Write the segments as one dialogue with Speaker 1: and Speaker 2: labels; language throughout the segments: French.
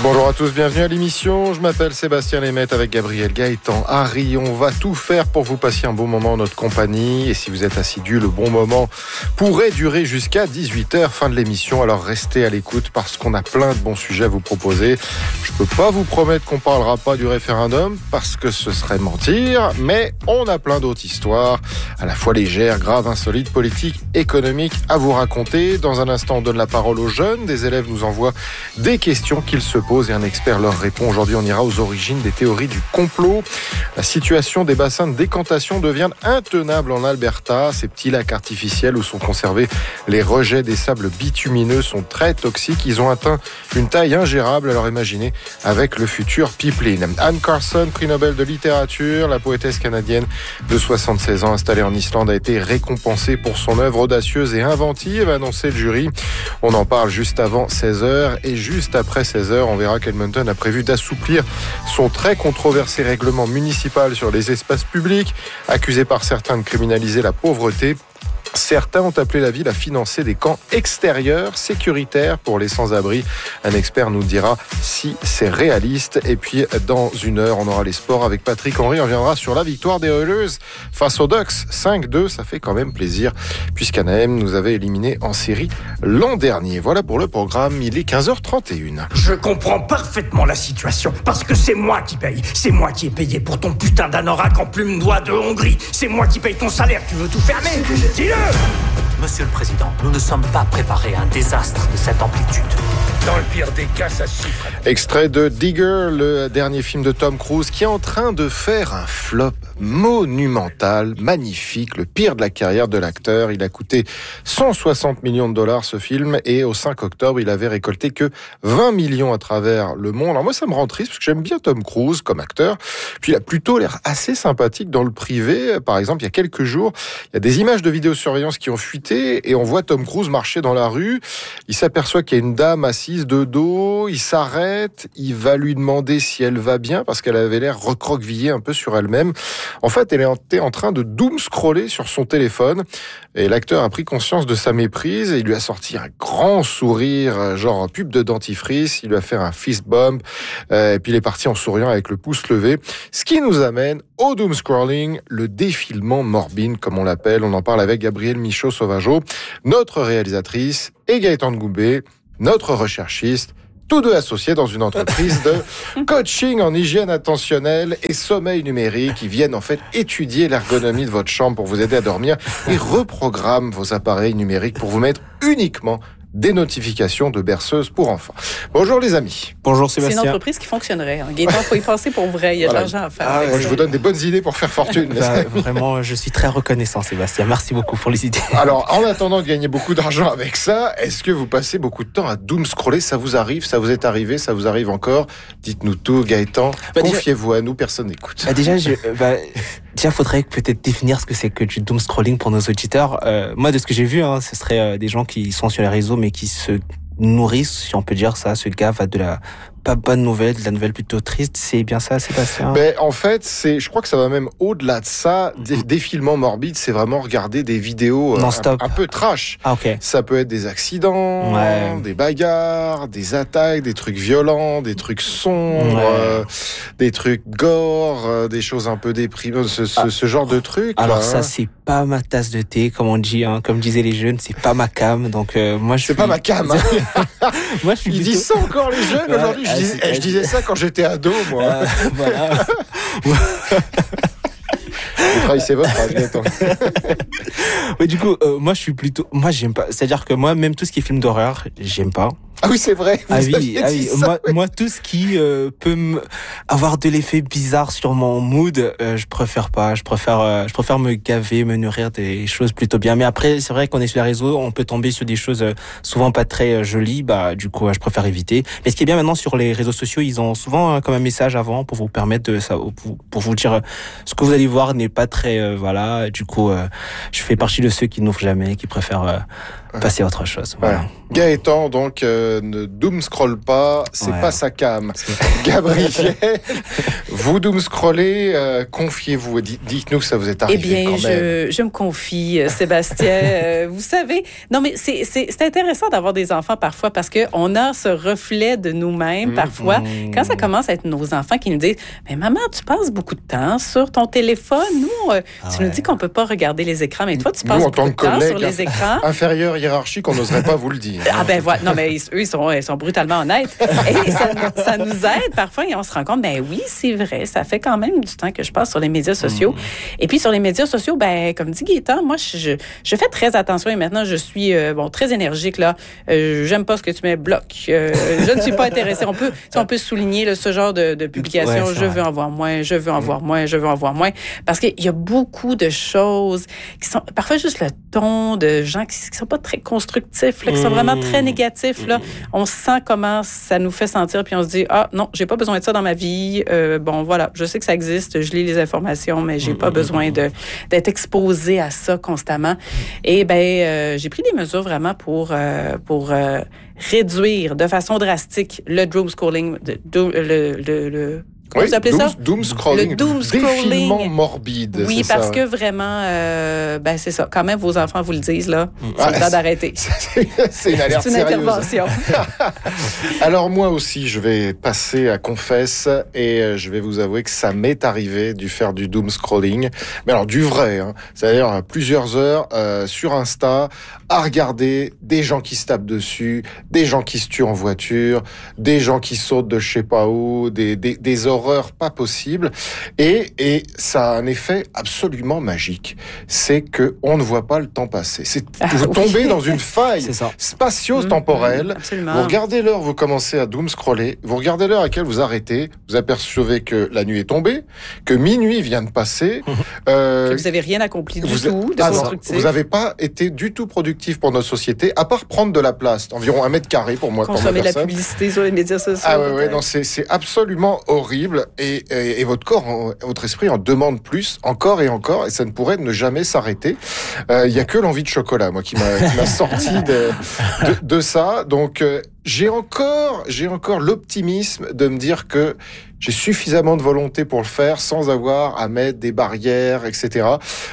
Speaker 1: Bonjour à tous, bienvenue à l'émission. Je m'appelle Sébastien Lemaitre avec Gabriel Gaëtan, Harry. On va tout faire pour vous passer un bon moment en notre compagnie. Et si vous êtes assidus, le bon moment pourrait durer jusqu'à 18h, fin de l'émission. Alors restez à l'écoute parce qu'on a plein de bons sujets à vous proposer. Je peux pas vous promettre qu'on parlera pas du référendum parce que ce serait mentir, mais on a plein d'autres histoires, à la fois légères, graves, insolites, politiques, économiques à vous raconter. Dans un instant, on donne la parole aux jeunes. Des élèves nous envoient des questions qu'ils se posent et un expert leur répond. Aujourd'hui, on ira aux origines des théories du complot. La situation des bassins de décantation devient intenable en Alberta. Ces petits lacs artificiels où sont conservés les rejets des sables bitumineux sont très toxiques. Ils ont atteint une taille ingérable. Alors imaginez avec le futur pipeline. Anne Carson, prix Nobel de littérature, la poétesse canadienne de 76 ans installée en Islande a été récompensée pour son œuvre audacieuse et inventive, a annoncé le jury. On en parle juste avant 16h et juste après 16h, on verra qu'Edmonton a prévu d'assouplir son très controversé règlement municipal sur les espaces publics, accusé par certains de criminaliser la pauvreté. Certains ont appelé la ville à financer des camps extérieurs sécuritaires pour les sans-abri. Un expert nous dira si c'est réaliste. Et puis, dans une heure, on aura les sports avec Patrick Henry. On reviendra sur la victoire des Oilers face aux Ducks. 5-2, ça fait quand même plaisir, puisqu'Anaheim nous avait éliminés en série l'an dernier. Voilà pour le programme. Il est 15h31.
Speaker 2: Je comprends parfaitement la situation, parce que c'est moi qui paye. C'est moi qui ai payé pour ton putain d'anorak en plume d'oie de Hongrie. C'est moi qui paye ton salaire. Tu veux tout fermer? Dis-le!
Speaker 3: Monsieur le Président, nous ne sommes pas préparés à un désastre de cette amplitude.
Speaker 2: Dans le pire des cas, ça chiffre.
Speaker 1: Extrait de Digger, le dernier film de Tom Cruise, qui est en train de faire un flop monumental, magnifique, le pire de la carrière de l'acteur. Il a coûté 160 millions de dollars ce film, et au 5 octobre, il avait récolté que 20 millions à travers le monde. Alors moi, ça me rend triste, parce que j'aime bien Tom Cruise comme acteur, puis il a plutôt l'air assez sympathique dans le privé. Par exemple, il y a quelques jours, il y a des images de vidéosurveillance qui ont fuité, et on voit Tom Cruise marcher dans la rue. Il s'aperçoit qu'il y a une dame assise de dos, il s'arrête, il va lui demander si elle va bien, parce qu'elle avait l'air recroquevillée un peu sur elle-même. En fait, elle était en train de doom-scroller sur son téléphone, et l'acteur a pris conscience de sa méprise, et il lui a sorti un grand sourire, genre pub de dentifrice, il lui a fait un fist bump, et puis il est parti en souriant avec le pouce levé. Ce qui nous amène au doom-scrolling, le défilement morbide, comme on l'appelle. On en parle avec Gabrielle Michaud-Sauvageau, notre réalisatrice, et Gaëtan Goumbé, notre recherchiste, tous deux associés dans une entreprise de coaching en hygiène attentionnelle et sommeil numérique. Ils viennent en fait étudier l'ergonomie de votre chambre pour vous aider à dormir et reprogramment vos appareils numériques pour vous mettre uniquement des notifications de berceuses pour enfants. Bonjour les amis.
Speaker 4: Bonjour Sébastien.
Speaker 5: C'est une entreprise qui fonctionnerait. Gaëtan, il faut y penser pour vrai. Il y a de l'argent à faire.
Speaker 1: Moi, je vous donne des bonnes idées pour faire fortune.
Speaker 4: Vraiment, je suis très reconnaissant Sébastien. Merci beaucoup pour les idées.
Speaker 1: Alors, en attendant de gagner beaucoup d'argent avec ça, est-ce que vous passez beaucoup de temps à doom-scroller? Ça vous arrive? Ça vous est arrivé? Ça vous arrive encore? Dites-nous tout, Gaëtan. Confiez-vous à nous, personne n'écoute.
Speaker 4: Déjà, il faudrait peut-être définir ce que c'est que du doom scrolling pour nos auditeurs. Moi, de ce que j'ai vu, ce serait des gens qui sont sur les réseaux, mais qui se nourrissent, si on peut dire ça, se gavent à de la pas bonne nouvelle, de la nouvelle plutôt triste. C'est bien ça, Sébastien?
Speaker 1: Ben, en fait, je crois que ça va même au-delà de ça. Défilement morbide, c'est vraiment regarder des vidéos un peu trash.
Speaker 4: Ah, ok.
Speaker 1: Ça peut être des accidents, des bagarres, des attaques, des trucs violents, des trucs sombres, des trucs gore, des choses un peu déprimantes, ce genre de trucs.
Speaker 4: Alors ça, c'est pas ma tasse de thé, comme on dit, comme disaient les jeunes, c'est pas ma cam. Donc moi,
Speaker 1: c'est pas ma cam.
Speaker 4: Moi, je suis.
Speaker 1: Ils disent ça encore les jeunes aujourd'hui. Je disais ça quand j'étais ado, moi.
Speaker 4: Voilà.
Speaker 1: Vous trahissez votre âge, Gaëtan.
Speaker 4: Ouais, du coup, moi, j'aime pas. C'est-à-dire que moi, même tout ce qui est film d'horreur, j'aime pas.
Speaker 1: Ah oui, c'est vrai.
Speaker 4: Moi, tout ce qui peut avoir de l'effet bizarre sur mon mood, je préfère pas. Je préfère me gaver, me nourrir des choses plutôt bien. Mais après, c'est vrai qu'on est sur les réseaux, on peut tomber sur des choses souvent pas très jolies. Du coup, je préfère éviter. Mais ce qui est bien maintenant sur les réseaux sociaux, ils ont souvent comme un message avant pour vous permettre pour vous dire ce que vous allez voir n'est pas très Du coup, je fais partie de ceux qui n'ouvrent jamais, qui préfèrent passer à autre chose. Voilà.
Speaker 1: Ouais. Gaëtan, donc, ne doom scroll pas, c'est pas sa cam. Gabriel, vous doom scrollez, confiez-vous, dites-nous que ça vous est arrivé. Quand même.
Speaker 5: Je me confie, Sébastien. Vous savez, non mais c'est intéressant d'avoir des enfants parfois parce que on a ce reflet de nous-mêmes parfois. Quand ça commence à être nos enfants qui nous disent, mais maman, tu passes beaucoup de temps sur ton téléphone. Nous, tu nous dis qu'on peut pas regarder les écrans, mais toi, tu passes beaucoup de temps sur les écrans.
Speaker 1: Inférieur hiérarchique, on n'oserait pas vous le dire.
Speaker 5: Ah ben voilà, non mais eux ils sont brutalement honnêtes et ça nous aide parfois et on se rend compte ben oui c'est vrai, ça fait quand même du temps que je passe sur les médias sociaux et puis sur les médias sociaux ben comme dit Gaëtan, moi je fais très attention et maintenant je suis très énergique là, j'aime pas ce que tu mets bloc, je ne suis pas intéressée, on peut souligner là, ce genre de publication, je veux en voir moins, je veux en voir moins, je veux en voir moins parce qu'il y a beaucoup de choses qui sont parfois juste le ton de gens qui sont pas très constructifs, là, qui sont vraiment très négatifs. Là. On sent comment ça nous fait sentir, puis on se dit, ah non, j'ai pas besoin de ça dans ma vie. Bon, voilà, je sais que ça existe, je lis les informations, mais j'ai pas besoin d'être exposé à ça constamment. Et j'ai pris des mesures vraiment pour réduire de façon drastique le doom scrolling,
Speaker 1: oui, doom scrolling, le doom scrolling, défilement morbide.
Speaker 5: Oui, parce que vraiment, c'est ça. Quand même, vos enfants vous le disent là, c'est le temps d'arrêter.
Speaker 1: C'est une alerte sérieuse.
Speaker 5: Intervention.
Speaker 1: Alors moi aussi, je vais passer à confesse et je vais vous avouer que ça m'est arrivé de faire du doom scrolling, mais alors du vrai, c'est-à-dire plusieurs heures sur Insta à regarder des gens qui se tapent dessus, des gens qui se tuent en voiture, des gens qui sautent de je sais pas où, des horreurs pas possible et ça a un effet absolument magique, c'est que on ne voit pas le temps passer, vous tombez dans une faille spatio-temporelle, vous regardez l'heure, vous commencez à doom scroller, vous regardez l'heure à laquelle vous arrêtez, vous apercevez que la nuit est tombée, que minuit vient de passer,
Speaker 5: que vous n'avez rien accompli du tout de constructif.
Speaker 1: Vous n'avez pas été du tout productif pour notre société, à part prendre de la place, environ 1 mètre carré pour moi.
Speaker 5: Consommer de la publicité sur les médias sociaux.
Speaker 1: Non, c'est absolument horrible. Et votre corps, votre esprit en demande plus, encore et encore, et ça ne pourrait ne jamais s'arrêter. Il y a que l'envie de chocolat, moi, qui m'a sorti de ça. Donc, j'ai encore l'optimisme de me dire que j'ai suffisamment de volonté pour le faire sans avoir à mettre des barrières, etc.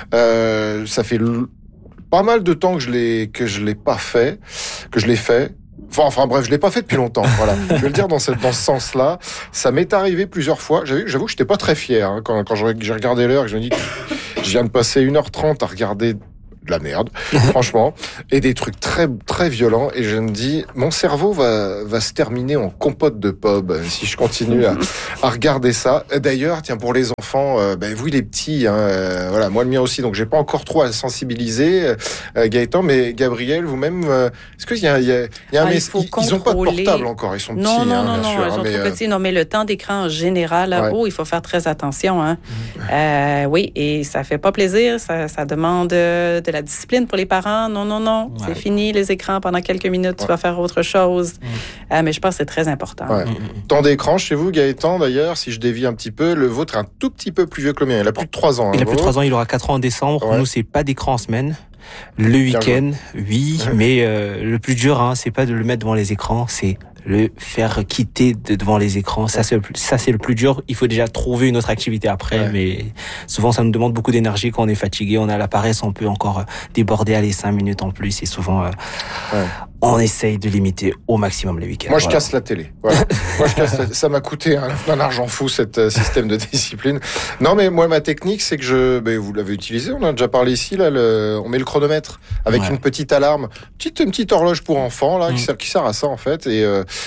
Speaker 1: Ça fait pas mal de temps que je l'ai pas fait, que je l'ai fait. Enfin bref, je l'ai pas fait depuis longtemps. Voilà, je vais le dire dans ce sens-là. Ça m'est arrivé plusieurs fois. J'avoue que j'étais pas très fier quand j'ai regardé l'heure et que je me dis, je viens de passer 1h30 à regarder de la merde, franchement, et des trucs très très violents. Et je me dis, mon cerveau va se terminer en compote de pommes si je continue à regarder ça. D'ailleurs, tiens, pour les enfants, vous les petits, voilà, moi le mien aussi, donc j'ai pas encore trop à sensibiliser, Gaëtan, mais Gabriel, vous-même, est-ce qu'il y a un ils ont pas de portable encore, ils sont petits,
Speaker 5: non,
Speaker 1: bien sûr,
Speaker 5: ils sont trop petits. Non, mais le temps d'écran en général, il faut faire très attention. Oui, et ça fait pas plaisir, ça demande de la discipline pour les parents. Non, c'est fini les écrans pendant quelques minutes, tu vas faire autre chose. Mais je pense que c'est très important.
Speaker 1: Temps d'écran chez vous, Gaëtan, d'ailleurs, si je dévie un petit peu, le vôtre est un tout petit peu plus vieux que le mien. Il a plus de 3 ans.
Speaker 4: Il a plus de 3 ans, il aura 4 ans en décembre. Nous, c'est pas d'écran en semaine. Le week-end, oui, mais le plus dur, c'est pas de le mettre devant les écrans, c'est le faire quitter devant les écrans. Ça, c'est le plus dur. Il faut déjà trouver une autre activité après, mais souvent, ça nous demande beaucoup d'énergie quand on est fatigué, on a la paresse, on peut encore déborder, aller 5 minutes en plus, et souvent, on essaye de limiter au maximum les week-ends.
Speaker 1: Moi, je casse la télé. Voilà. Ça m'a coûté un argent fou, cet système de discipline. Non, mais moi, ma technique, c'est que vous l'avez utilisé, on en a déjà parlé ici, là, on met le chronomètre avec une petite alarme, une petite horloge pour enfants, là, qui sert à ça, en fait, et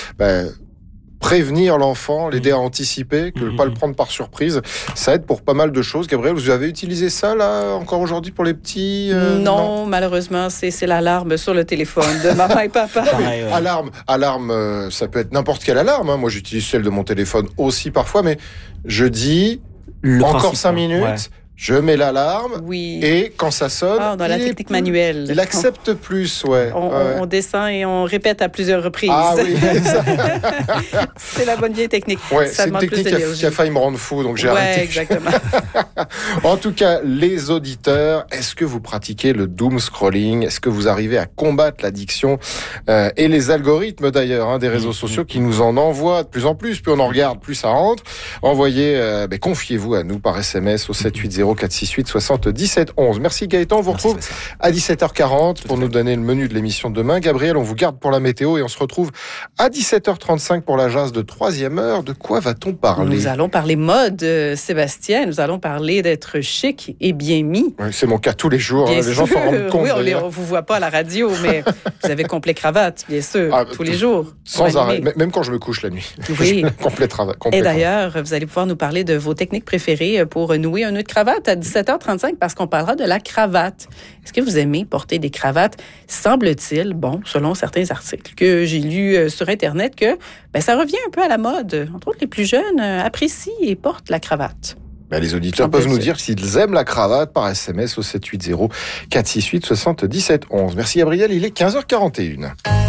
Speaker 1: prévenir l'enfant, l'aider à anticiper, pas le prendre par surprise, ça aide pour pas mal de choses. Gabriel, vous avez utilisé ça là encore aujourd'hui pour les petits
Speaker 5: non, malheureusement, c'est l'alarme sur le téléphone de maman et papa.
Speaker 1: Alarme, ça peut être n'importe quelle alarme. Moi, j'utilise celle de mon téléphone aussi parfois, mais je dis encore 5 minutes. je mets l'alarme
Speaker 5: Oui.
Speaker 1: et quand ça sonne,
Speaker 5: on a la technique manuelle.
Speaker 1: Il accepte plus, ouais.
Speaker 5: On descend et on répète à plusieurs reprises.
Speaker 1: Ah oui,
Speaker 5: c'est la bonne vieille technique.
Speaker 1: Ouais,
Speaker 5: ça
Speaker 1: c'est une technique qui a failli me rendre fou, donc j'ai arrêté.
Speaker 5: Exactement.
Speaker 1: En tout cas, les auditeurs, est-ce que vous pratiquez le doom scrolling? Est-ce que vous arrivez à combattre l'addiction et les algorithmes d'ailleurs des réseaux sociaux qui nous en envoient de plus en plus, plus on en regarde, plus ça rentre. Envoyez, confiez-vous à nous par SMS au 780 468 77 11. Merci Gaëtan, on vous retrouve à 17h40 pour nous donner le menu de l'émission de demain. Gabriel, on vous garde pour la météo et on se retrouve à 17h35 pour la jazz de 3e heure. De quoi va-t-on parler?
Speaker 5: Nous allons parler mode, Sébastien. Nous allons parler d'être chic et bien mis.
Speaker 1: Oui, c'est mon cas tous les jours. Les gens s'en rendent compte.
Speaker 5: Oui, on vous voit pas à la radio, mais vous avez complet cravate, bien sûr, tous les jours.
Speaker 1: Sans arrêt, même quand je me couche la nuit.
Speaker 5: Oui.
Speaker 1: complet cravate.
Speaker 5: Et d'ailleurs, vous allez pouvoir nous parler de vos techniques préférées pour nouer un nœud de cravate à 17h35 parce qu'on parlera de la cravate. Est-ce que vous aimez porter des cravates? Semble-t-il, selon certains articles que j'ai lus sur Internet, que ça revient un peu à la mode. Entre autres, les plus jeunes apprécient et portent la cravate.
Speaker 1: Les auditeurs peuvent nous dire s'ils aiment la cravate par SMS au 780 468 77 11. Merci Gabriel, il est 15h41.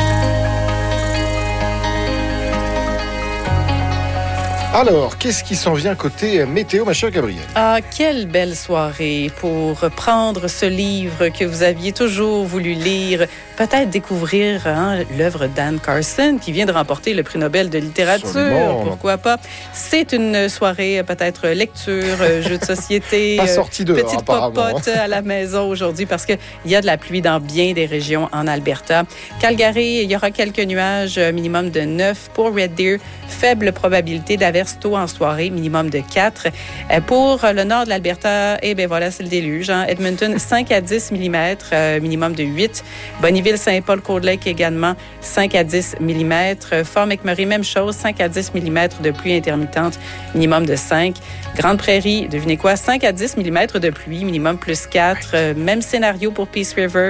Speaker 1: Alors, qu'est-ce qui s'en vient côté météo, ma chère Gabrielle?
Speaker 5: Ah, quelle belle soirée pour prendre ce livre que vous aviez toujours voulu lire, peut-être découvrir l'œuvre d'Anne Carson qui vient de remporter le prix Nobel de littérature. Absolument. Pourquoi pas? C'est une soirée peut-être lecture, jeu de société,
Speaker 1: pas sortie dehors,
Speaker 5: petite popote à la maison aujourd'hui parce qu'il y a de la pluie dans bien des régions en Alberta. Calgary, il y aura quelques nuages, minimum de 9 pour Red Deer, faible probabilité d'averse tôt en soirée, minimum de 4. Pour le nord de l'Alberta, voilà, c'est le déluge. Edmonton, 5 à 10 mm, minimum de 8. Bonneville-Saint-Paul-Cold Lake également, 5 à 10 mm. Fort McMurray, même chose, 5 à 10 mm de pluie intermittente, minimum de 5. Grande Prairie, devinez quoi, 5 à 10 mm de pluie, minimum plus 4. Même scénario pour Peace River,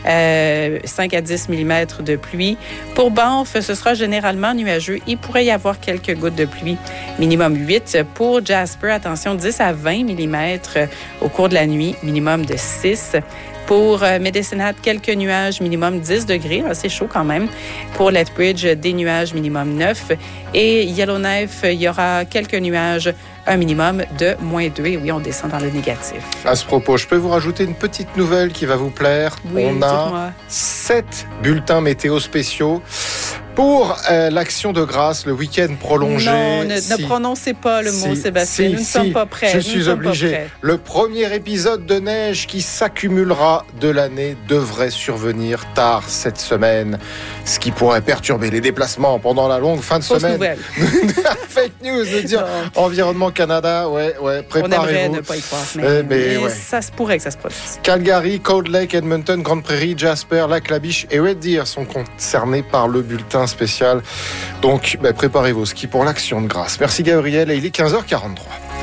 Speaker 5: 5 à 10 mm de pluie. Pour Banff, ce sera généralement nuageux. Il pourrait y avoir quelques gouttes de pluie, minimum 8. Pour Jasper, attention, 10 à 20 mm au cours de la nuit, minimum de 6. Pour Medicine Hat, quelques nuages, minimum 10 degrés, assez chaud quand même. Pour Lethbridge, des nuages, minimum 9. Et Yellowknife, il y aura quelques nuages, un minimum de moins 2. Et oui, on descend dans le négatif.
Speaker 1: À ce propos, je peux vous rajouter une petite nouvelle qui va vous plaire.
Speaker 5: Oui,
Speaker 1: on a 7 bulletins météo spéciaux pour l'Action de grâce, le week-end prolongé.
Speaker 5: Non, ne prononcez pas le mot, Sébastien. Nous ne sommes pas prêts.
Speaker 1: Je suis obligé. Le premier épisode de neige qui s'accumulera de l'année devrait survenir tard cette semaine, ce qui pourrait perturber les déplacements pendant la longue fin de semaine.
Speaker 5: Nouvelle.
Speaker 1: Fake news, nous dire Environnement Canada, préparez-vous.
Speaker 5: On aimerait ne pas y croire, mais ça se pourrait que ça se produise.
Speaker 1: Calgary, Cold Lake, Edmonton, Grande Prairie, Jasper, Lac-La-Biche et Red Deer sont concernés par le bulletin spécial. Donc, préparez vos skis pour l'Action de grâce. Merci Gabriel, et il est 15h43.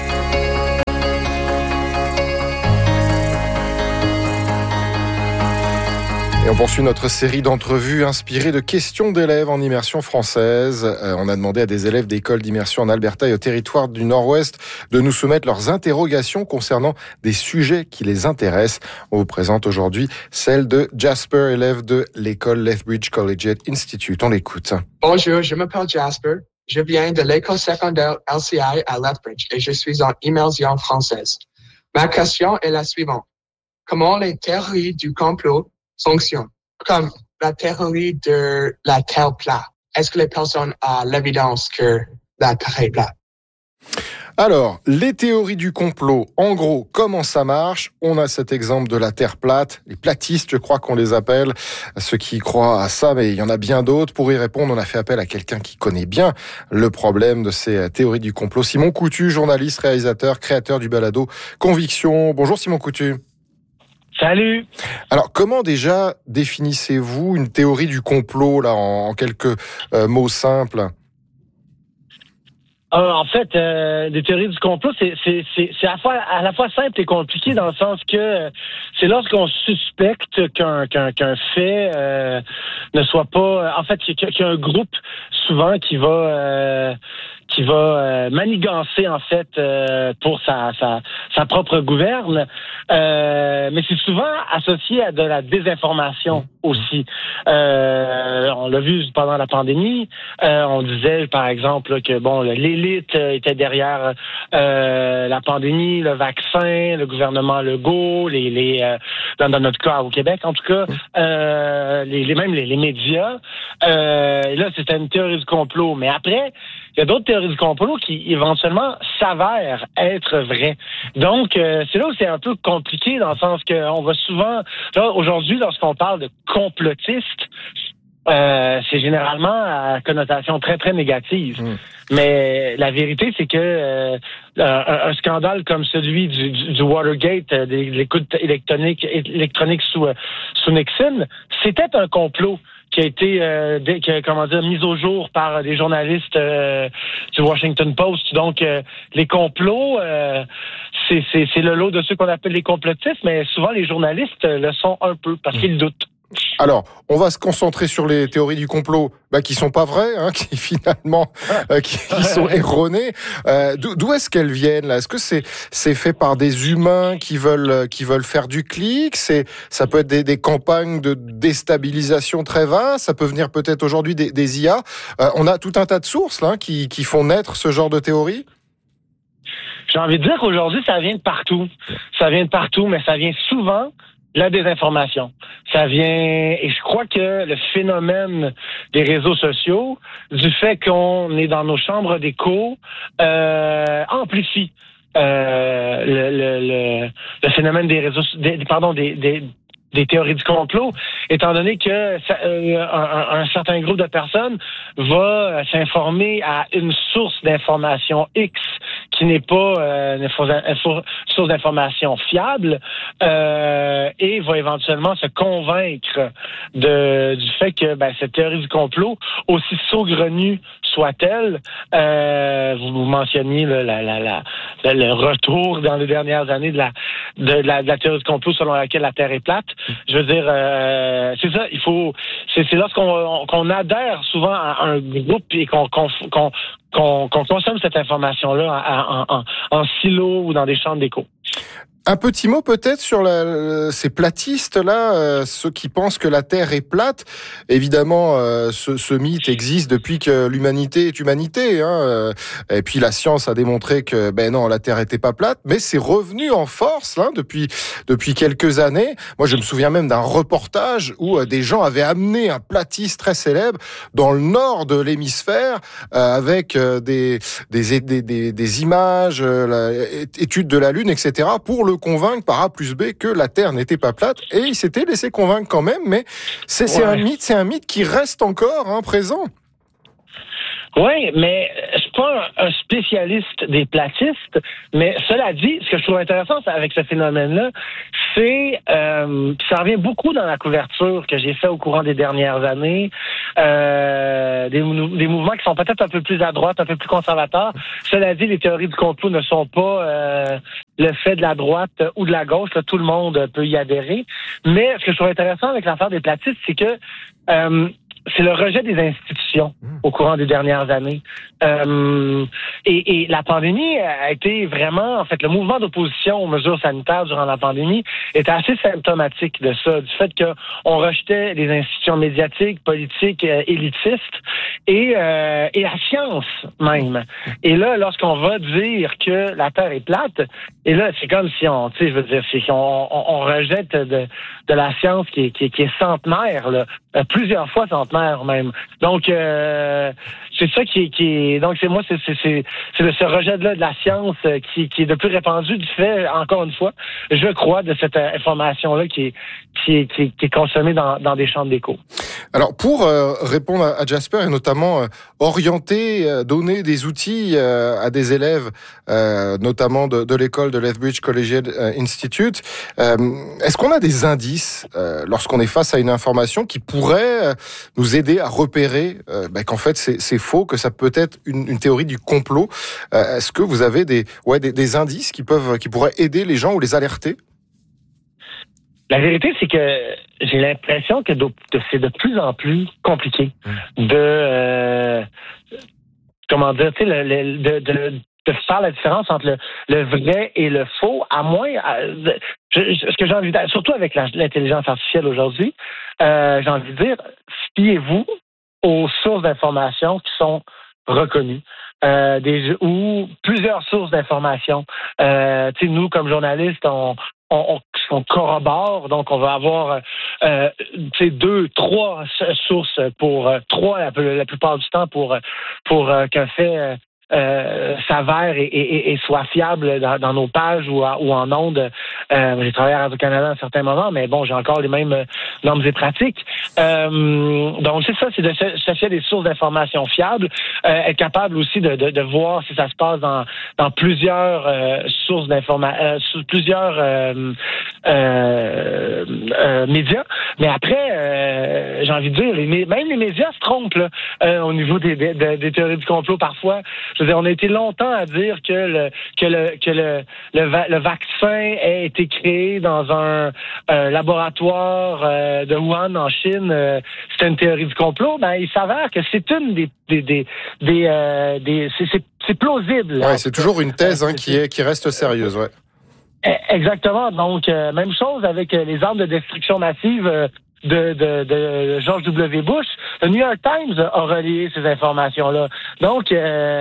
Speaker 1: Et on poursuit notre série d'entrevues inspirées de questions d'élèves en immersion française. On a demandé à des élèves d'écoles d'immersion en Alberta et au territoire du Nord-Ouest de nous soumettre leurs interrogations concernant des sujets qui les intéressent. On vous présente aujourd'hui celle de Jasper, élève de l'école Lethbridge Collegiate Institute. On l'écoute.
Speaker 6: Bonjour, je m'appelle Jasper. Je viens de l'école secondaire LCI à Lethbridge et je suis en immersion française. Ma question est la suivante. Comment les théories du complot fonctionnent? Comme la théorie de la Terre plate. Est-ce que les personnes ont l'évidence que la Terre est plate?
Speaker 1: Alors, les théories du complot, en gros, comment ça marche? On a cet exemple de la Terre plate, les platistes, je crois qu'on les appelle, ceux qui croient à ça, mais il y en a bien d'autres. Pour y répondre, on a fait appel à quelqu'un qui connaît bien le problème de ces théories du complot. Simon Coutu, journaliste, réalisateur, créateur du balado Conviction. Bonjour Simon Coutu.
Speaker 7: Salut.
Speaker 1: Alors, comment déjà définissez-vous une théorie du complot, là, en quelques mots simples?
Speaker 7: En fait, les théories du complot, c'est à la fois simple et compliqué dans le sens que c'est lorsqu'on suspecte qu'un fait ne soit pas... En fait, qu'il y a un groupe souvent qui va qui va manigancer en fait pour sa propre gouverne, mais c'est souvent associé à de la désinformation aussi. On l'a vu pendant la pandémie, on disait par exemple que l'élite était derrière la pandémie, le vaccin, le gouvernement Legault, dans notre cas au Québec en tout cas, même les médias. Là, c'était une théorie du complot. Mais après, il y a d'autres théories du complot qui éventuellement s'avèrent être vraies. Donc, c'est là où c'est un peu compliqué dans le sens qu'on va souvent... Là, aujourd'hui, lorsqu'on parle de complotistes, c'est généralement à connotation très, très négative. Mais la vérité, c'est que un scandale comme celui du Watergate, de l'écoute électronique sous Nixon, c'était un complot qui a été mis au jour par des journalistes du Washington Post. Donc, les complots, c'est le lot de ceux qu'on appelle les complotistes, mais souvent les journalistes le sont un peu parce qu'ils doutent.
Speaker 1: Alors, on va se concentrer sur les théories du complot qui sont pas vraies, qui finalement qui sont erronées. D'où est-ce qu'elles viennent là ? Est-ce que c'est fait par des humains qui veulent faire du clic ? Ça peut être des campagnes de déstabilisation très vastes. Ça peut venir peut-être aujourd'hui des IA. On a tout un tas de sources là qui font naître ce genre de théories.
Speaker 7: J'ai envie de dire qu'aujourd'hui, ça vient de partout. Ça vient de partout, mais ça vient souvent la désinformation. Ça vient, et je crois que le phénomène des réseaux sociaux, du fait qu'on est dans nos chambres d'écho, amplifie le phénomène des réseaux, des théories du complot, étant donné que un certain groupe de personnes va s'informer à une source d'information X qui n'est pas une source d'information fiable et va éventuellement se convaincre du fait que cette théorie du complot, aussi saugrenue soit-elle, vous mentionniez le retour dans les dernières années de la théorie du complot selon laquelle la Terre est plate. Je veux dire, c'est ça, c'est lorsqu'on adhère souvent à un groupe et qu'on consomme cette information-là en silo ou dans des chambres d'écho.
Speaker 1: Un petit mot peut-être sur ces platistes-là, ceux qui pensent que la Terre est plate. Évidemment, ce mythe existe depuis que l'humanité est humanité. Et puis la science a démontré que non, la Terre était pas plate. Mais c'est revenu en force depuis quelques années. Moi, je me souviens même d'un reportage où des gens avaient amené un platiste très célèbre dans le nord de l'hémisphère avec des images, études de la Lune, etc. pour le convaincre par A plus B que la Terre n'était pas plate, et il s'était laissé convaincre quand même, mais c'est un mythe qui reste encore présent.
Speaker 7: Oui, mais je suis pas un spécialiste des platistes, mais cela dit, ce que je trouve intéressant avec ce phénomène-là, c'est ça revient beaucoup dans la couverture que j'ai fait au courant des dernières années, des mouvements qui sont peut-être un peu plus à droite, un peu plus conservateurs. Cela dit, les théories du complot ne sont pas le fait de la droite ou de la gauche, là, tout le monde peut y adhérer. Mais ce que je trouve intéressant avec l'affaire des platistes, c'est que c'est le rejet des institutions au courant des dernières années. Et la pandémie a été vraiment, en fait, le mouvement d'opposition aux mesures sanitaires durant la pandémie était assez symptomatique de ça, du fait qu'on rejetait les institutions médiatiques, politiques, élitistes et la science même. Et là, lorsqu'on va dire que la Terre est plate, et là, c'est comme si on rejette de la science qui est centenaire, là, plusieurs fois centenaire même. Donc, c'est ça qui est. Donc, c'est ce rejet-là de la science qui est de plus répandu du fait, encore une fois, je crois, de cette information-là qui est consommée dans des chambres d'écho.
Speaker 1: Alors, pour répondre à Jasper et notamment orienter, donner des outils à des élèves, notamment de l'école de Lethbridge Collegiate Institute, est-ce qu'on a des indices lorsqu'on est face à une information qui pourrait nous aider à repérer qu'en fait c'est faux, que ça peut être une théorie du complot? Est-ce que vous avez des indices qui pourraient aider les gens ou les alerter?
Speaker 7: La vérité, c'est que j'ai l'impression que c'est de plus en plus compliqué comment dire, tu sais, de faire la différence entre le vrai et le faux, à moins, ce que j'ai envie de dire, surtout avec l'intelligence artificielle aujourd'hui, j'ai envie de dire, fiez-vous aux sources d'informations qui sont reconnues. Ou plusieurs sources d'informations. Tu sais, nous, comme journalistes, on corrobore, donc on va avoir 2, 3 sources pour 3 la plupart du temps pour qu'un fait s'avère et soit fiable dans nos pages ou en ondes. J'ai travaillé à Radio-Canada à un certain moment, mais bon, j'ai encore les mêmes normes et pratiques. Donc, c'est ça, c'est de chercher des sources d'informations fiables, être capable aussi de voir si ça se passe dans plusieurs sources d'informations, plusieurs médias. Mais après, j'ai envie de dire, même les médias se trompent là, au niveau des théories du complot parfois. Je veux dire, on a été longtemps à dire que le vaccin a été créé dans un laboratoire de Wuhan en Chine. C'était une théorie du complot. Ben, il s'avère que c'est une c'est plausible.
Speaker 1: Ouais, c'est toujours une thèse qui reste sérieuse, ouais.
Speaker 7: Exactement. Donc, même chose avec les armes de destruction massive de George W. Bush. Le New York Times a relayé ces informations-là. Donc,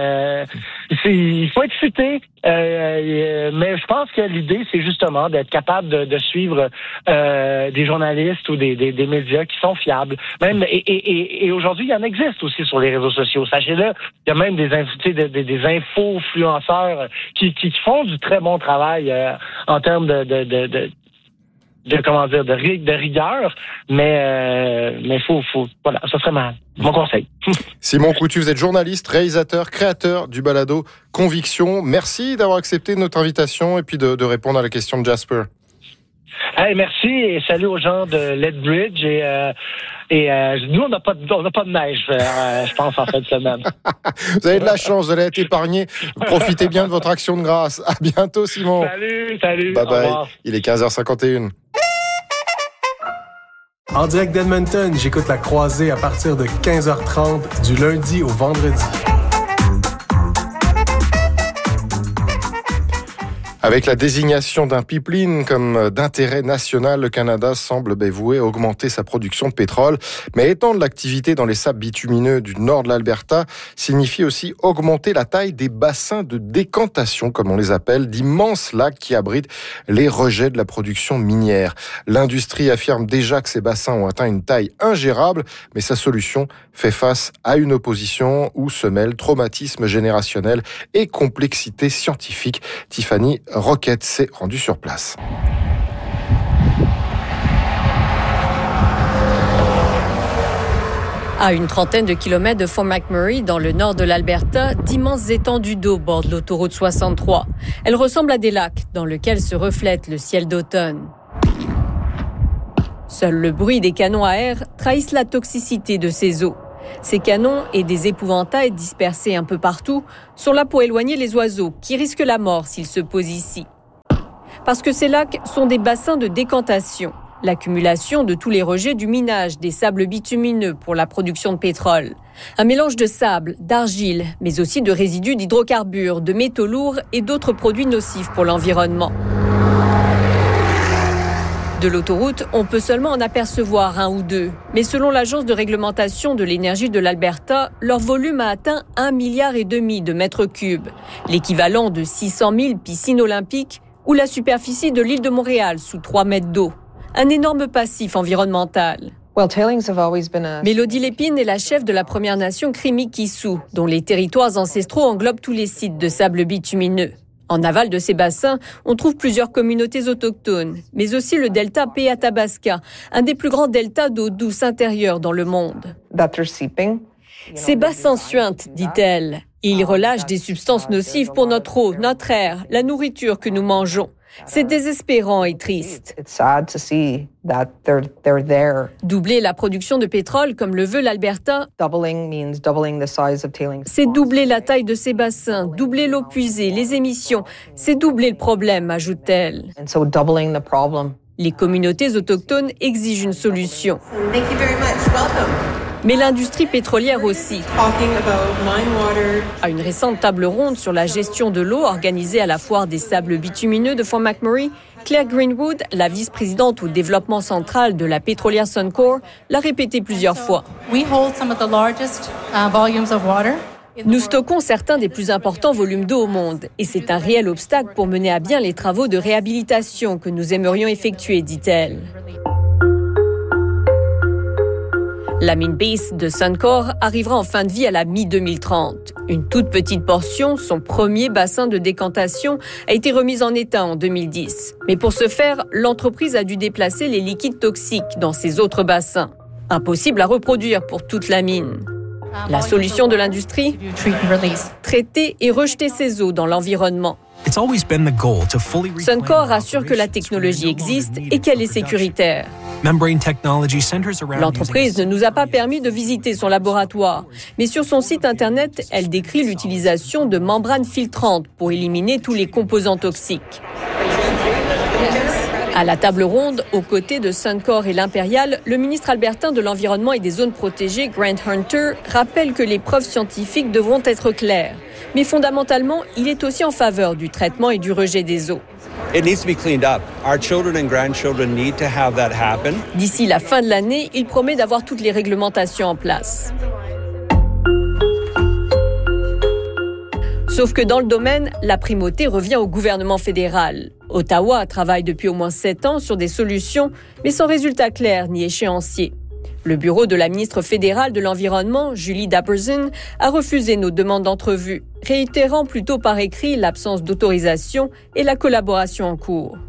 Speaker 7: il faut être futé. Mais je pense que l'idée, c'est justement d'être capable de suivre des journalistes ou des médias qui sont fiables. Même et aujourd'hui, il y en existe aussi sur les réseaux sociaux. Sachez-le, il y a même des info-influenceurs qui font du très bon travail en termes de rigueur, mais faut voilà, ça serait mon conseil.
Speaker 1: Simon Coutu, vous êtes journaliste, réalisateur, créateur du balado Conviction. Merci d'avoir accepté notre invitation et puis de répondre à la question de Jasper.
Speaker 7: Hey, merci et salut aux gens de Lethbridge et nous on n'a pas de neige, je pense en fin de semaine.
Speaker 1: Vous avez de la chance, vous allez être épargné. Profitez bien de votre action de grâce. À bientôt, Simon.
Speaker 7: Salut.
Speaker 1: Bye bye. Il est 15h51.
Speaker 8: En direct d'Edmonton, j'écoute La Croisée à partir de 15h30 du lundi au vendredi.
Speaker 1: Avec la désignation d'un pipeline comme d'intérêt national, le Canada semble voué à augmenter sa production de pétrole. Mais étendre l'activité dans les sables bitumineux du nord de l'Alberta signifie aussi augmenter la taille des bassins de décantation, comme on les appelle, d'immenses lacs qui abritent les rejets de la production minière. L'industrie affirme déjà que ces bassins ont atteint une taille ingérable, mais sa solution fait face à une opposition où se mêlent traumatisme générationnel et complexité scientifique. Tiffany Roquette s'est rendue sur place.
Speaker 9: À une trentaine de kilomètres de Fort McMurray, dans le nord de l'Alberta, d'immenses étendues d'eau bordent l'autoroute 63. Elles ressemblent à des lacs dans lesquels se reflète le ciel d'automne. Seul le bruit des canons à air trahissent la toxicité de ces eaux. Ces canons et des épouvantails dispersés un peu partout sont là pour éloigner les oiseaux qui risquent la mort s'ils se posent ici. Parce que ces lacs sont des bassins de décantation, l'accumulation de tous les rejets du minage des sables bitumineux pour la production de pétrole. Un mélange de sable, d'argile, mais aussi de résidus d'hydrocarbures, de métaux lourds et d'autres produits nocifs pour l'environnement. De l'autoroute, on peut seulement en apercevoir un ou deux. Mais selon l'Agence de réglementation de l'énergie de l'Alberta, leur volume a atteint 1,5 milliard de mètres cubes, l'équivalent de 600 000 piscines olympiques ou la superficie de l'île de Montréal sous 3 mètres d'eau. Un énorme passif environnemental. Mélodie Lépine est la chef de la Première Nation Crimi-Kissou, dont les territoires ancestraux englobent tous les sites de sable bitumineux. En aval de ces bassins, on trouve plusieurs communautés autochtones, mais aussi le delta P-Athabasca, un des plus grands deltas d'eau douce intérieure dans le monde. Ces bassins suintent, dit-elle. Ils relâchent des substances nocives pour notre eau, notre air, la nourriture que nous mangeons. C'est désespérant et triste. Doubler la production de pétrole, comme le veut l'Alberta, c'est doubler la taille de ces bassins, doubler l'eau puisée, les émissions. C'est doubler le problème, ajoute-t-elle. Les communautés autochtones exigent une solution. Mais l'industrie pétrolière aussi. À une récente table ronde sur la gestion de l'eau organisée à la foire des sables bitumineux de Fort McMurray, Claire Greenwood, la vice-présidente au développement central de la pétrolière Suncor, l'a répété plusieurs fois. Nous stockons certains des plus importants volumes d'eau au monde et c'est un réel obstacle pour mener à bien les travaux de réhabilitation que nous aimerions effectuer, dit-elle. La mine Base de Suncor arrivera en fin de vie à la mi-2030. Une toute petite portion, son premier bassin de décantation, a été remise en état en 2010. Mais pour ce faire, l'entreprise a dû déplacer les liquides toxiques dans ses autres bassins. Impossible à reproduire pour toute la mine. La solution de l'industrie ? Traiter et rejeter ces eaux dans l'environnement. Suncor assure que la technologie existe et qu'elle est sécuritaire. L'entreprise ne nous a pas permis de visiter son laboratoire, mais sur son site Internet, elle décrit l'utilisation de membranes filtrantes pour éliminer tous les composants toxiques. À la table ronde, aux côtés de Suncor et l'Impérial, le ministre albertain de l'Environnement et des zones protégées, Grant Hunter, rappelle que les preuves scientifiques devront être claires. Mais fondamentalement, il est aussi en faveur du traitement et du rejet des eaux. D'ici la fin de l'année, il promet d'avoir toutes les réglementations en place. Sauf que dans le domaine, la primauté revient au gouvernement fédéral. Ottawa travaille depuis au moins 7 ans sur des solutions, mais sans résultat clair ni échéancier. Le bureau de la ministre fédérale de l'Environnement, Julie Dapperson, a refusé nos demandes d'entrevue, réitérant plutôt par écrit l'absence d'autorisation et la collaboration en cours.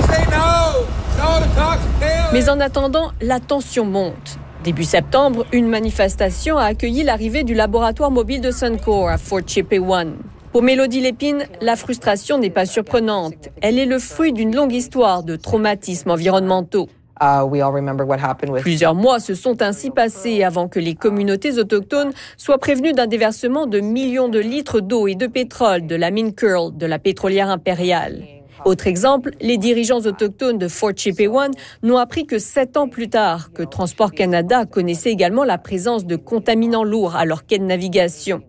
Speaker 9: Mais en attendant, la tension monte. Début septembre, une manifestation a accueilli l'arrivée du laboratoire mobile de Suncor à Fort Chipewyan. Pour Mélodie Lépine, la frustration n'est pas surprenante. Elle est le fruit d'une longue histoire de traumatismes environnementaux. Plusieurs mois se sont ainsi passés avant que les communautés autochtones soient prévenues d'un déversement de millions de litres d'eau et de pétrole de la mine Kearl de la pétrolière impériale. Autre exemple, les dirigeants autochtones de Fort Chipewyan n'ont appris que 7 ans plus tard que Transport Canada connaissait également la présence de contaminants lourds à leur quai de navigation.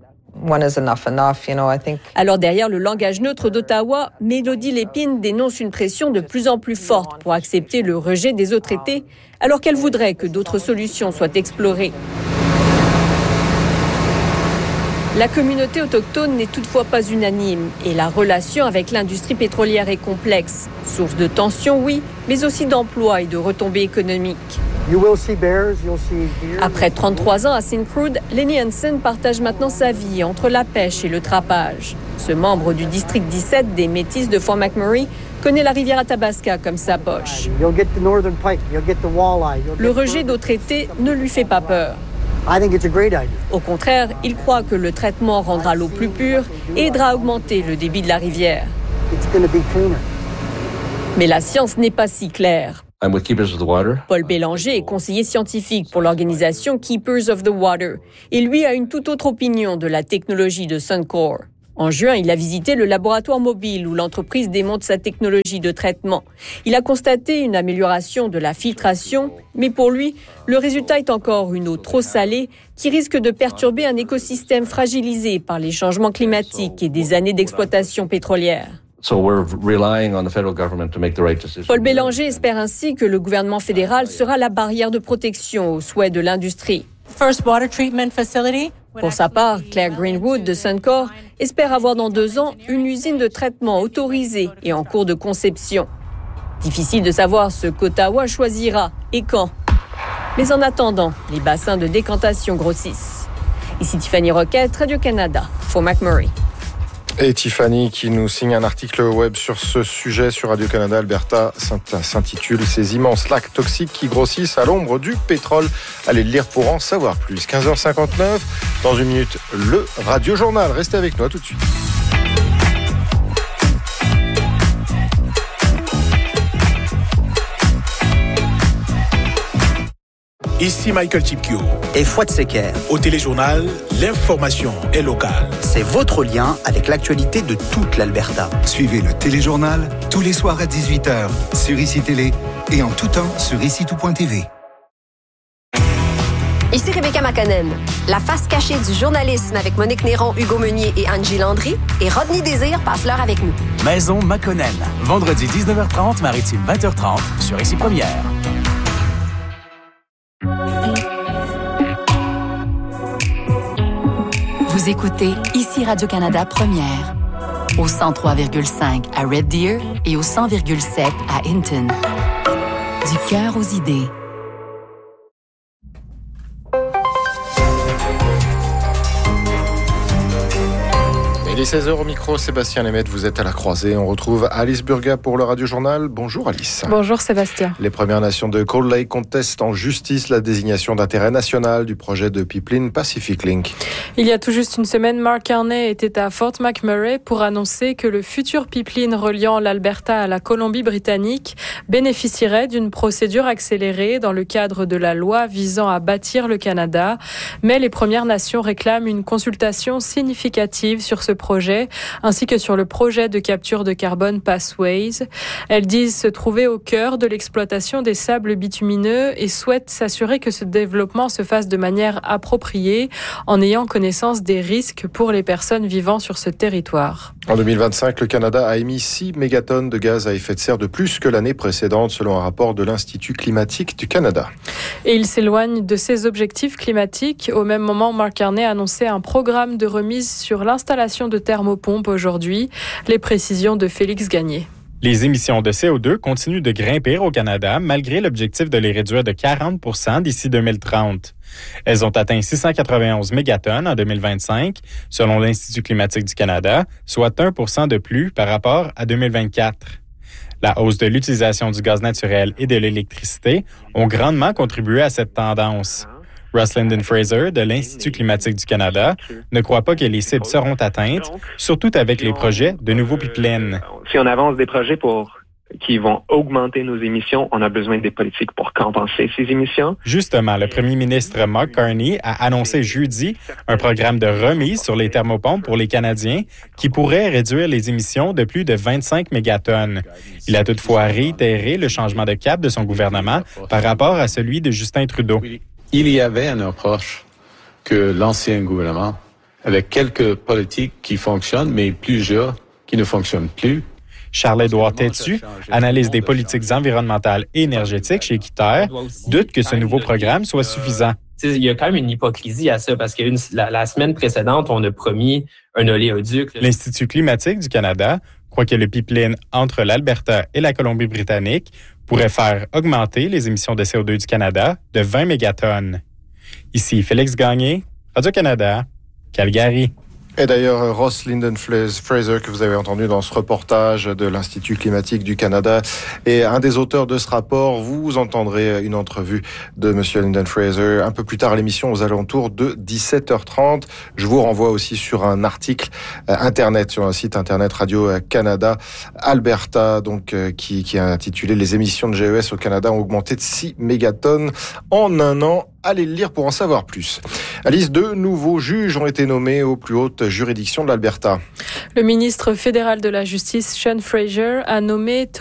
Speaker 9: Alors derrière le langage neutre d'Ottawa, Mélodie Lépine dénonce une pression de plus en plus forte pour accepter le rejet des eaux traitées, alors qu'elle voudrait que d'autres solutions soient explorées. La communauté autochtone n'est toutefois pas unanime et la relation avec l'industrie pétrolière est complexe. Source de tensions, oui, mais aussi d'emplois et de retombées économiques. Après 33 ans à Syncrude, Lenny Hansen partage maintenant sa vie entre la pêche et le trappage. Ce membre du district 17 des Métis de Fort McMurray connaît la rivière Athabasca comme sa poche. Le rejet d'eau traitée ne lui fait pas peur. Au contraire, il croit que le traitement rendra l'eau plus pure et aidera à augmenter le débit de la rivière. Mais la science n'est pas si claire. Paul Bélanger est conseiller scientifique pour l'organisation Keepers of the Water et lui a une toute autre opinion de la technologie de Suncor. En juin, il a visité le laboratoire mobile où l'entreprise démontre sa technologie de traitement. Il a constaté une amélioration de la filtration, mais pour lui, le résultat est encore une eau trop salée qui risque de perturber un écosystème fragilisé par les changements climatiques et des années d'exploitation pétrolière. Paul Bélanger espère ainsi que le gouvernement fédéral sera la barrière de protection aux souhaits de l'industrie. Pour sa part, Claire Greenwood de Suncor espère avoir dans 2 ans une usine de traitement autorisée et en cours de conception. Difficile de savoir ce qu'Ottawa choisira et quand. Mais en attendant, les bassins de décantation grossissent. Ici Tiffany Roquette, Radio-Canada, Fort McMurray.
Speaker 1: Et Tiffany qui nous signe un article web sur ce sujet sur Radio-Canada Alberta s'intitule « Ces immenses lacs toxiques qui grossissent à l'ombre du pétrole ». Allez le lire pour en savoir plus. 15h59, dans 1 minute, le Radio Journal. Restez avec nous, à tout de suite.
Speaker 10: Ici Michael Tipkio
Speaker 11: et Fouad Seker.
Speaker 10: Au Téléjournal, l'information est locale.
Speaker 11: C'est votre lien avec l'actualité de toute l'Alberta.
Speaker 12: Suivez le Téléjournal tous les soirs à 18h sur ICI Télé et en tout temps sur ICI-tout.tv.
Speaker 13: Ici Rebecca McConnell. La face cachée du journalisme avec Monique Néron, Hugo Meunier et Angie Landry et Rodney Désir passe l'heure avec nous.
Speaker 14: Maison McConnell. Vendredi 19h30, Maritime 20h30 sur Ici Première.
Speaker 15: Vous écoutez Ici Radio-Canada Première. Au 103,5 à Red Deer et au 100,7 à Hinton. Du cœur aux idées.
Speaker 1: Il est 16h au micro, Sébastien Lemaitre, vous êtes à la croisée. On retrouve Alice Burga pour le Radio Journal. Bonjour Alice.
Speaker 16: Bonjour Sébastien.
Speaker 1: Les Premières Nations de Cold Lake contestent en justice la désignation d'intérêt national du projet de pipeline Pacific Link.
Speaker 16: Il y a tout juste une semaine, Mark Carney était à Fort McMurray pour annoncer que le futur pipeline reliant l'Alberta à la Colombie-Britannique bénéficierait d'une procédure accélérée dans le cadre de la loi visant à bâtir le Canada. Mais les Premières Nations réclament une consultation significative sur ce projet, ainsi que sur le projet de capture de carbone Pathways. Elles disent se trouver au cœur de l'exploitation des sables bitumineux et souhaitent s'assurer que ce développement se fasse de manière appropriée en ayant connaissance des risques pour les personnes vivant sur ce territoire.
Speaker 1: En 2025, le Canada a émis 6 mégatonnes de gaz à effet de serre de plus que l'année précédente, selon un rapport de l'Institut climatique du Canada.
Speaker 16: Et il s'éloigne de ses objectifs climatiques. Au même moment, Mark Carney a annoncé un programme de remise sur l'installation de thermopompes aujourd'hui. Les précisions de Félix Gagné.
Speaker 17: Les émissions de CO2 continuent de grimper au Canada malgré l'objectif de les réduire de 40% d'ici 2030. Elles ont atteint 691 mégatonnes en 2025, selon l'Institut climatique du Canada, soit 1% de plus par rapport à 2024. La hausse de l'utilisation du gaz naturel et de l'électricité ont grandement contribué à cette tendance. Russ Linden-Fraser, de l'Institut climatique du Canada, ne croit pas que les cibles seront atteintes, surtout avec les projets de nouveaux pipelines.
Speaker 18: Si on avance des projets qui vont augmenter nos émissions, on a besoin des politiques pour compenser ces émissions.
Speaker 17: Justement, le premier ministre Mark Carney a annoncé jeudi un programme de remise sur les thermopompes pour les Canadiens qui pourrait réduire les émissions de plus de 25 mégatonnes. Il a toutefois réitéré le changement de cap de son gouvernement par rapport à celui de Justin Trudeau.
Speaker 19: Il y avait un approche que l'ancien gouvernement, avec quelques politiques qui fonctionnent, mais plusieurs qui ne fonctionnent plus.
Speaker 17: Charles-Édouard Tétu, analyste des politiques environnementales et énergétiques chez Équiterre, doute que ce nouveau programme soit suffisant.
Speaker 20: Il y a quand même une hypocrisie à ça, parce que la semaine précédente, on a promis un oléoduc.
Speaker 17: L'Institut climatique du Canada croit que le pipeline entre l'Alberta et la Colombie-Britannique pourrait faire augmenter les émissions de CO2 du Canada de 20 mégatonnes. Ici Félix Gagné, Radio-Canada, Calgary.
Speaker 1: Et d'ailleurs, Russ Linden-Fraser, que vous avez entendu dans ce reportage de l'Institut climatique du Canada, est un des auteurs de ce rapport. Vous entendrez une entrevue de M. Linden-Fraser un peu plus tard à l'émission, aux alentours de 17h30. Je vous renvoie aussi sur un article internet, sur un site internet Radio-Canada Alberta, donc qui est intitulé « Les émissions de GES au Canada ont augmenté de 6 mégatonnes en un an ». Allez le lire pour en savoir plus. Alice, 2 nouveaux juges ont été nommés aux plus hautes juridictions de l'Alberta.
Speaker 16: Le ministre fédéral de la Justice, Sean Fraser, a nommé